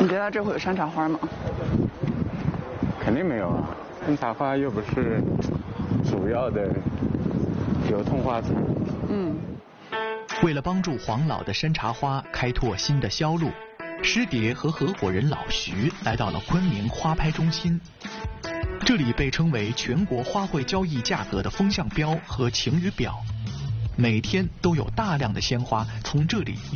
你觉得这会有山茶花吗？ 肯定没有啊，山茶花又不是主要的流通花材。 为了帮助黄老的山茶花开拓新的销路，师蝶和合伙人老徐来到了昆明花拍中心。这里被称为全国花卉交易价格的风向标和晴雨表，每天都有大量的鲜花从这里